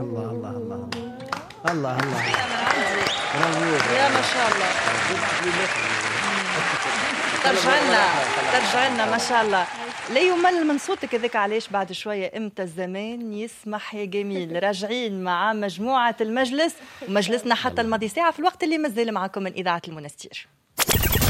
الله الله الله الله الله يا ما شاء الله. ترجع لنا ما شاء الله. لا يمل من صوتك هذاك. علاش بعد شوية امتى الزمان يسمح يا جميل. راجعين مع مجموعة المجلس ومجلسنا حتى الماضي ساعة في الوقت اللي مازال معكم من إذاعة المنستير.